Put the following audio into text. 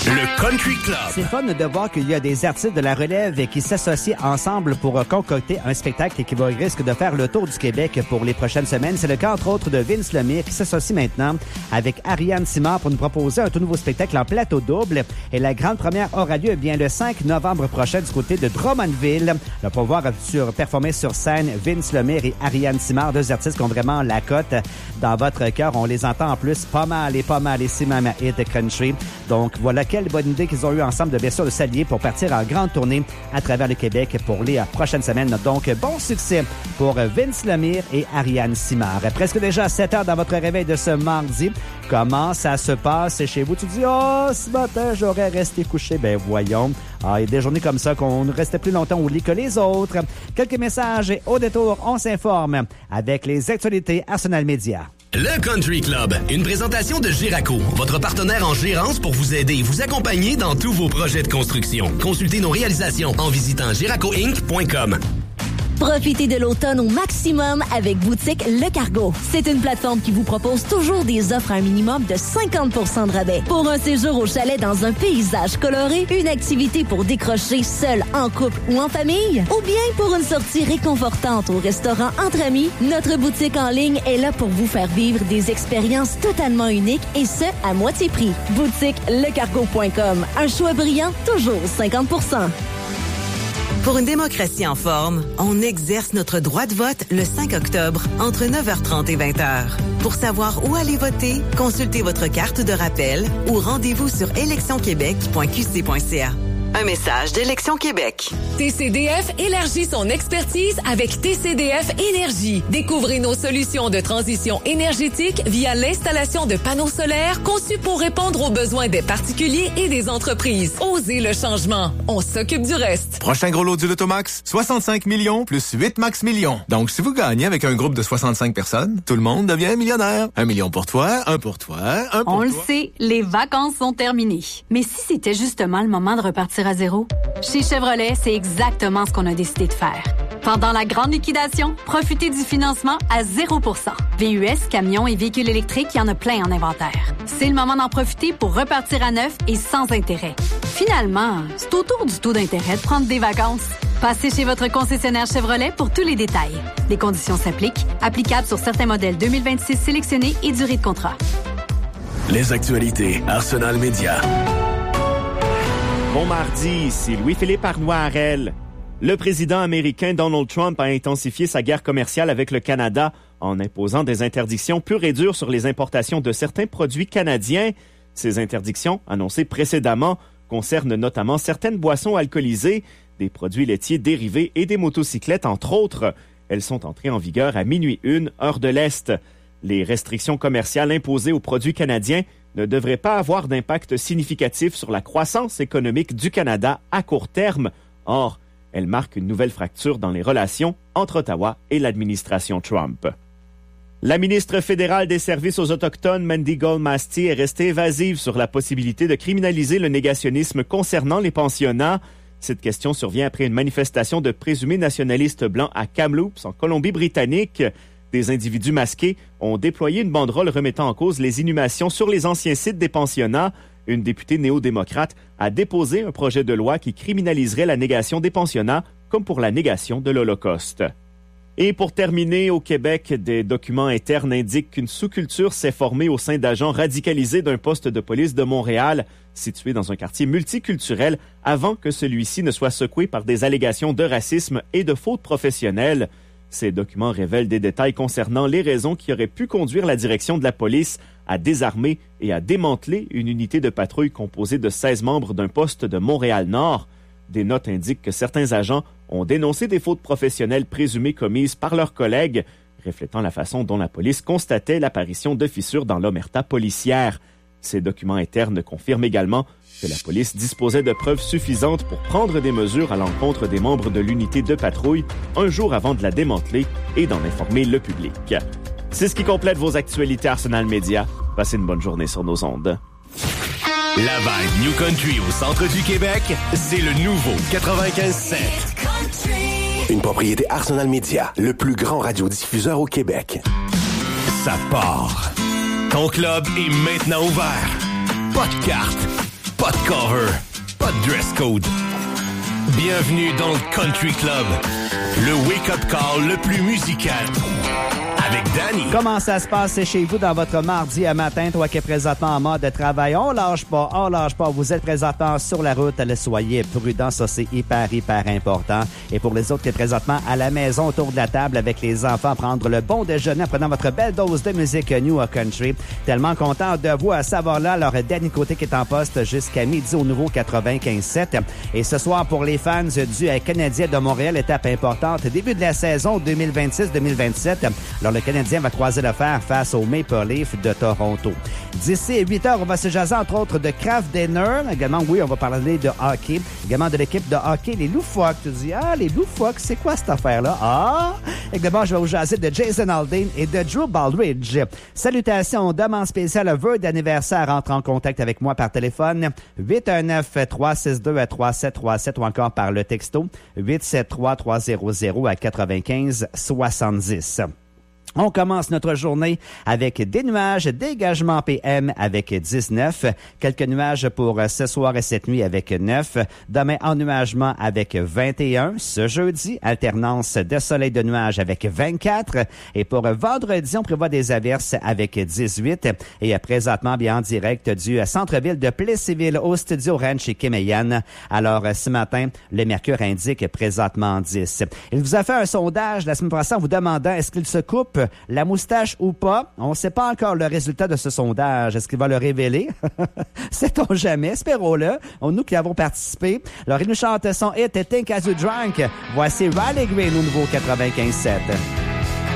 Le Country Club. C'est fun de voir qu'il y a des artistes de la relève qui s'associent ensemble pour concocter un spectacle qui risque de faire le tour du Québec pour les prochaines semaines. C'est le cas, entre autres, de Vince Lemire qui s'associe maintenant avec Ariane Simard pour nous proposer un tout nouveau spectacle en plateau double. Et la grande première aura lieu bien le 5 novembre prochain du côté de Drummondville. Là, pour voir performer sur scène Vince Lemire et Ariane Simard, deux artistes qui ont vraiment la cote dans votre cœur. On les entend en plus pas mal et c'est même à hit country. Donc voilà quelle bonne idée qu'ils ont eu ensemble de bien sûr de s'allier pour partir en grande tournée à travers le Québec pour les prochaines semaines. Donc bon succès pour Vince Lemire et Ariane Simard. Presque déjà 7 heures dans votre réveil de ce mardi. Comment ça se passe chez vous? Tu dis, ce matin, j'aurais resté couché. Ben voyons. Il y a des journées comme ça qu'on restait plus longtemps au lit que les autres. Quelques messages et au détour, on s'informe avec les actualités Arsenal Média. Le Country Club, une présentation de Giraco, votre partenaire en gérance pour vous aider et vous accompagner dans tous vos projets de construction. Consultez nos réalisations en visitant giracoinc.com. Profitez de l'automne au maximum avec Boutique Le Cargo. C'est une plateforme qui vous propose toujours des offres à un minimum de 50% de rabais. Pour un séjour au chalet dans un paysage coloré, une activité pour décrocher seul, en couple ou en famille, ou bien pour une sortie réconfortante au restaurant entre amis, notre boutique en ligne est là pour vous faire vivre des expériences totalement uniques et ce, à moitié prix. BoutiqueLeCargo.com. Un choix brillant, toujours 50%. Pour une démocratie en forme, on exerce notre droit de vote le 5 octobre entre 9h30 et 20h. Pour savoir où aller voter, consultez votre carte de rappel ou rendez-vous sur électionquebec.qc.ca. Un message d'Élection Québec. TCDF élargit son expertise avec TCDF Énergie. Découvrez nos solutions de transition énergétique via l'installation de panneaux solaires conçus pour répondre aux besoins des particuliers et des entreprises. Osez le changement. On s'occupe du reste. Prochain gros lot du Lotomax, 65 millions plus 8 max millions. Donc, si vous gagnez avec un groupe de 65 personnes, tout le monde devient millionnaire. 1 million pour toi, un pour toi, un pour toi. On le sait, les vacances sont terminées. Mais si c'était justement le moment de repartir à zéro? Chez Chevrolet, c'est exactement ce qu'on a décidé de faire. Pendant la grande liquidation, profitez du financement à 0%. VUS, camions et véhicules électriques, il y en a plein en inventaire. C'est le moment d'en profiter pour repartir à neuf et sans intérêt. Finalement, c'est au tour du taux d'intérêt de prendre des vacances. Passez chez votre concessionnaire Chevrolet pour tous les détails. Les conditions s'appliquent, applicables sur certains modèles 2026 sélectionnés et durée de contrat. Les actualités Arsenal Média. Bon mardi, ici Louis-Philippe Arnois-Harel. Le président américain Donald Trump a intensifié sa guerre commerciale avec le Canada en imposant des interdictions pures et dures sur les importations de certains produits canadiens. Ces interdictions, annoncées précédemment, concernent notamment certaines boissons alcoolisées, des produits laitiers dérivés et des motocyclettes, entre autres. Elles sont entrées en vigueur à 12h01, heure de l'Est. Les restrictions commerciales imposées aux produits canadiens ne devrait pas avoir d'impact significatif sur la croissance économique du Canada à court terme. Or, elle marque une nouvelle fracture dans les relations entre Ottawa et l'administration Trump. La ministre fédérale des Services aux Autochtones, Mandy Goldmasty, est restée évasive sur la possibilité de criminaliser le négationnisme concernant les pensionnats. Cette question survient après une manifestation de présumés nationalistes blancs à Kamloops, en Colombie-Britannique. Des individus masqués ont déployé une banderole remettant en cause les inhumations sur les anciens sites des pensionnats. Une députée néo-démocrate a déposé un projet de loi qui criminaliserait la négation des pensionnats, comme pour la négation de l'Holocauste. Et pour terminer, au Québec, des documents internes indiquent qu'une sous-culture s'est formée au sein d'agents radicalisés d'un poste de police de Montréal, situé dans un quartier multiculturel, avant que celui-ci ne soit secoué par des allégations de racisme et de fautes professionnelles. Ces documents révèlent des détails concernant les raisons qui auraient pu conduire la direction de la police à désarmer et à démanteler une unité de patrouille composée de 16 membres d'un poste de Montréal-Nord. Des notes indiquent que certains agents ont dénoncé des fautes professionnelles présumées commises par leurs collègues, reflétant la façon dont la police constatait l'apparition de fissures dans l'omerta policière. Ces documents internes confirment également que la police disposait de preuves suffisantes pour prendre des mesures à l'encontre des membres de l'unité de patrouille un jour avant de la démanteler et d'en informer le public. C'est ce qui complète vos actualités Arsenal Média. Passez une bonne journée sur nos ondes. La vibe New Country au centre du Québec, c'est le nouveau 95.7. Une propriété Arsenal Média, le plus grand radiodiffuseur au Québec. Ça part. Ton club est maintenant ouvert. Pas de carte, Pas de cover, pas de dress code. Bienvenue dans le Country Club, le wake-up call le plus musical. Avec Danny. Comment ça se passe chez vous dans votre mardi à matin, toi qui es présentement en mode de travail? On lâche pas. Vous êtes présentement sur la route. Soyez prudents, ça c'est hyper important. Et pour les autres qui êtes présentement à la maison autour de la table avec les enfants, prendre le bon déjeuner en prenant votre belle dose de musique New Country. Tellement content de vous à savoir là. Alors, Danny Côté qui est en poste jusqu'à midi au nouveau 95.7. Et ce soir, pour les fans du Canadien de Montréal, étape importante. Début de la saison 2026-2027. Alors, le Canadien va croiser le fer face aux Maple Leafs de Toronto. D'ici 8 heures, on va se jaser entre autres de Kraft Dinner. Également, oui, on va parler de hockey. Également de l'équipe de hockey, les Loufoques. Tu dis, les Loufoques, c'est quoi cette affaire-là? Également, je vais vous jaser de Jason Aldean et de Drew Baldridge. Salutations, demande spéciale, vœux d'anniversaire. Entre en contact avec moi par téléphone 819-362-3737 ou encore par le texto 873-300-95-70. On commence notre journée avec des nuages, dégagement PM avec 19, quelques nuages pour ce soir et cette nuit avec 9, demain ennuagement avec 21, ce jeudi, alternance de soleil de nuages avec 24, et pour vendredi, on prévoit des averses avec 18, et présentement, bien en direct du centre-ville de Plessisville au studio Ranch chez Kemeyan. Alors, ce matin, le mercure indique présentement 10. Il vous a fait un sondage la semaine passée en vous demandant est-ce qu'il se coupe la moustache ou pas. On ne sait pas encore le résultat de ce sondage. Est-ce qu'il va le révéler? Sait-on jamais? Espérons-le. Nous qui avons participé. Alors, il nous chante son hit Think As You Drunk. Voici Riley Green au nouveau 95.7.